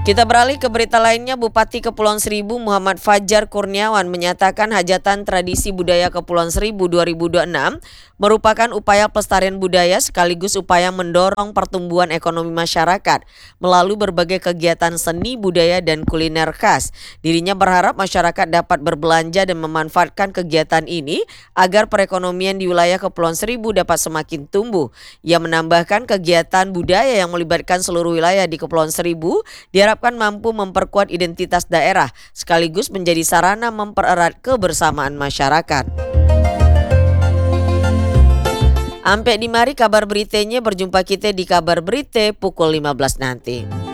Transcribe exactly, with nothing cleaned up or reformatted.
Kita beralih ke berita lainnya. Bupati Kepulauan Seribu Muhammad Fajar Kurniawan menyatakan hajatan tradisi budaya Kepulauan Seribu dua ribu dua puluh enam merupakan upaya pelestarian budaya sekaligus upaya mendorong pertumbuhan ekonomi masyarakat melalui berbagai kegiatan seni, budaya, dan kuliner khas. Dirinya berharap masyarakat dapat berbelanja dan memanfaatkan kegiatan ini agar perekonomian di wilayah Kepulauan Seribu dapat semakin tumbuh. Ia menambahkan kegiatan budaya yang melibatkan seluruh wilayah di Kepulauan Seribu diharapkan mampu memperkuat identitas daerah sekaligus menjadi sarana mempererat kebersamaan masyarakat. Ampe di mari kabar beritanya, berjumpa kita di kabar berita pukul lima belas nanti.